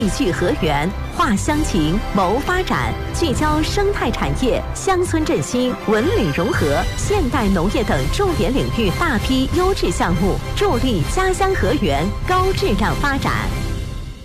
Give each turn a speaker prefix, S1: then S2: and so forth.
S1: 聚河源，化乡情，谋发展，聚焦生态产业、乡村振兴、文旅融合、现代农业等重点领域大批优质项目，助力家乡河源高质量发展。